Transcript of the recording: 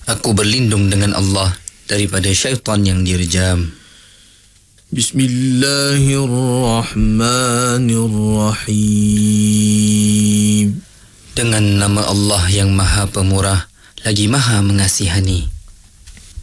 Aku berlindung dengan Allah daripada syaitan yang direjam. Bismillahirrahmanirrahim. Dengan nama Allah yang Maha Pemurah lagi Maha Mengasihani.